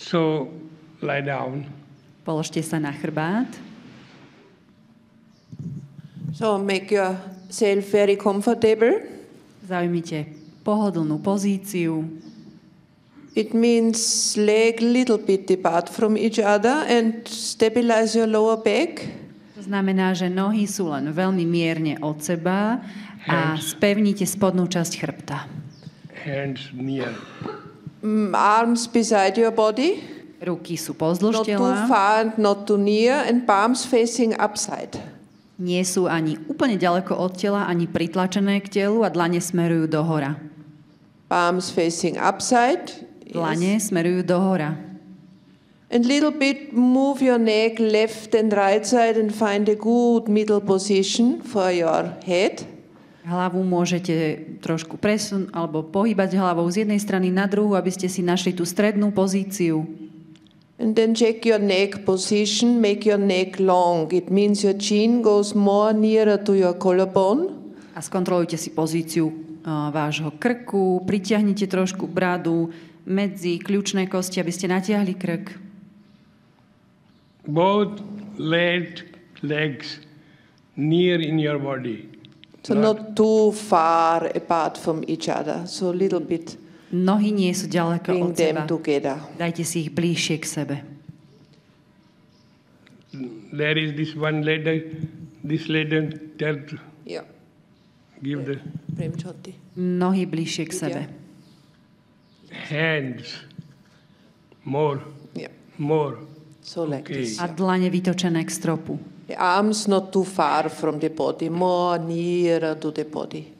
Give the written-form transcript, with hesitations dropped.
So lie down. Položte sa na chrbát. So make yourself very comfortable. Zaujmite pohodlnú pozíciu. It means leg little bit apart from each other and stabilize your lower back. To znamená, že nohy sú len veľmi mierne od seba a spevnite spodnú časť chrbta. Hands near. Arms beside your body. Ruky sú pozdĺž Not too tela. far and not too near, and palms facing upside. Nie sú ani úplne ďaleko od tela, ani pritlačené k telu a dlane smerujú dohora. Palms facing upside. Dlane smerujú dohora. And little bit move your neck left and right side and find a good middle position for your head. Hlavu môžete trošku alebo pohybať hlavou z jednej strany na druhú, aby ste si našli tú strednú pozíciu. And then check your neck position, make your neck long. It means your chin goes more nearer to your collarbone. A skontrolujte si pozíciu vášho krku, pritiahnite trošku bradu medzi kľúčné kosti, aby ste natiahli krk. Both legs near in your body. So not too far apart from each other. So a little bit Nohy nie sú ďaleko bring od seba. them together. Dajte si ich bližšie k sebe. There is this lady tell to Yeah. give the Prem Jyoti. Nohy bližšie k sebe. hands more. Yeah. So like Okay. this. A dlane vytočené k stropu. The arms not too far from the body, more nearer to the body.